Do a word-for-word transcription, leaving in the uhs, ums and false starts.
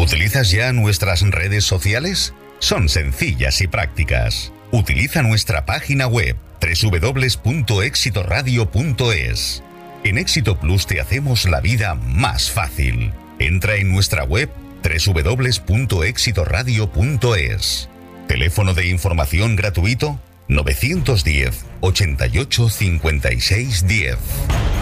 ¿Utilizas ya nuestras redes sociales? Son sencillas y prácticas. Utiliza nuestra página web doble u doble u doble u punto éxito radio punto es. En Éxito Plus te hacemos la vida más fácil. Entra en nuestra web doble u doble u doble u punto éxito radio punto es. Teléfono de información gratuito nueve uno cero, ochenta y ocho, cincuenta y seis, diez.